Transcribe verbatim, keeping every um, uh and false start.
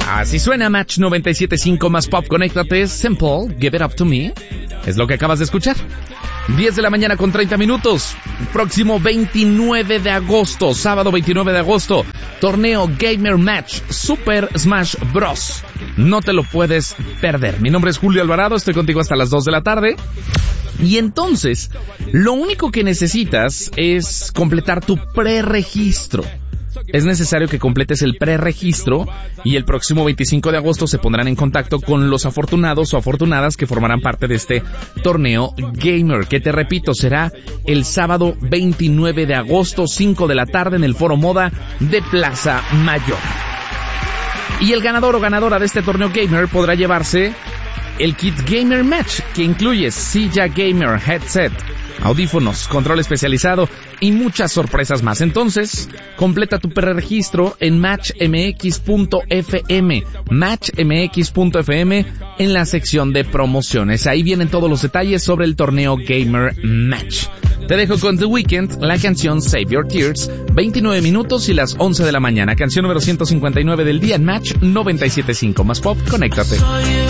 Así suena Match noventa y siete punto cinco más Pop. Conéctate, Simple, Give It Up To Me. Es lo que acabas de escuchar. diez de la mañana con treinta minutos. Próximo veintinueve de agosto, sábado veintinueve de agosto, torneo Gamer Match Super Smash Bros. No te lo puedes perder. Mi nombre es Julio Alvarado, estoy contigo hasta las dos de la tarde. Y entonces, lo único que necesitas es completar tu preregistro. Es necesario que completes el preregistro y el próximo veinticinco de agosto se pondrán en contacto con los afortunados o afortunadas que formarán parte de este torneo gamer, que te repito, será el sábado veintinueve de agosto, cinco de la tarde en el Foro Moda de Plaza Mayor. Y el ganador o ganadora de este torneo gamer podrá llevarse el kit Gamer Match, que incluye silla gamer, headset, audífonos, control especializado y muchas sorpresas más. Entonces, completa tu preregistro en match m x punto f m, match m x punto f m, en la sección de promociones. Ahí vienen todos los detalles sobre el torneo Gamer Match. Te dejo con The Weeknd, la canción Save Your Tears, veintinueve minutos y las once de la mañana. Canción número ciento cincuenta y nueve del día en Match noventa y siete punto cinco más Pop. Conéctate.